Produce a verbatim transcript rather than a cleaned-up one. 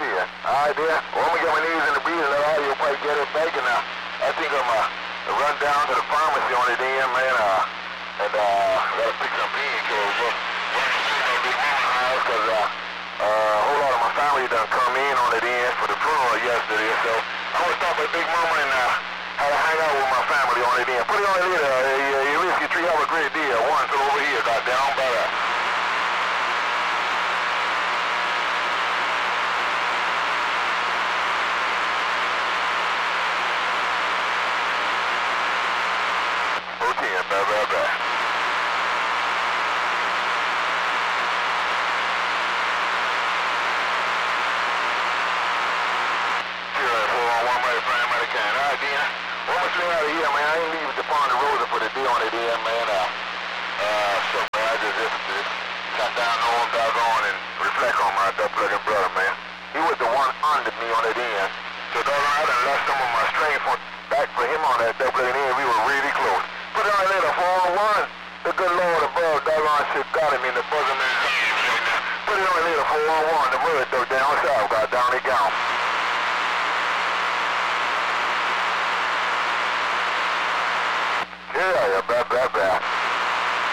fourteen. All right, there. Well, I'm going to get my knees in the breathing. Let all you'll probably get it back. And uh, I think I'm going to run down to the pharmacy on it then, man. Uh, and uh, got to pick some painkillers. Run to my big mama's house because uh, uh, a whole lot of my family done come in on it in for the funeral yesterday. So I'm going to stop at Big Mama and uh, have to hang out with my family on it in. Put it on it later. Uh, you Whiskey Tree, have a great deal. One till over here, goddamn. Bye-bye. Yeah, yeah, bad, bad, bad.